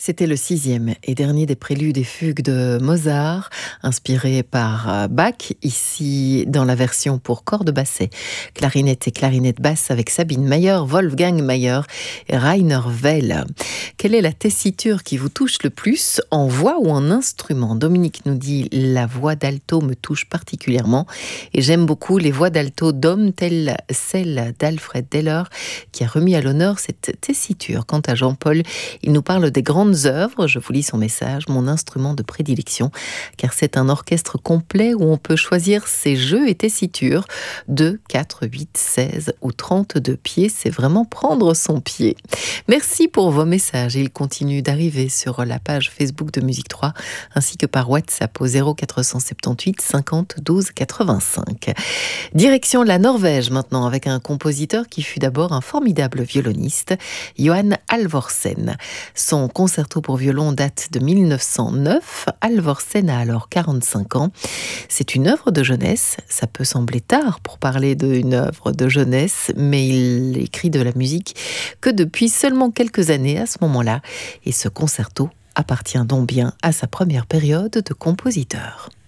C'était le 6e et dernier des préludes et fugues de Mozart, inspiré par Bach, ici dans la version pour cordes basset, clarinette et clarinette basse avec Sabine Mayer, Wolfgang Mayer et Rainer Weill. Quelle est la tessiture qui vous touche le plus, en voix ou en instrument? Dominique nous dit « La voix d'alto me touche particulièrement et j'aime beaucoup les voix d'alto d'hommes telles celle d'Alfred Deller qui a remis à l'honneur cette tessiture. » Quant à Jean-Paul, il nous parle des grandes œuvres. Je vous lis son message. Mon instrument de prédilection, car c'est un orchestre complet où on peut choisir ses jeux et tessitures. 2, 4, 8, 16 ou 32 pieds. C'est vraiment prendre son pied. Merci pour vos messages. Ils continuent d'arriver sur la page Facebook de Musique 3 ainsi que par WhatsApp au 0478 50 12 85. Direction la Norvège maintenant avec un compositeur qui fut d'abord un formidable violoniste, Johan Halvorsen. Son concerto pour violon date de 1909. Halvorsen a alors 45 ans. C'est une œuvre de jeunesse. Ça peut sembler tard pour parler d'une œuvre de jeunesse, mais il écrit de la musique que depuis seulement quelques années à ce moment-là. Et ce concerto appartient donc bien à sa première période de compositeur.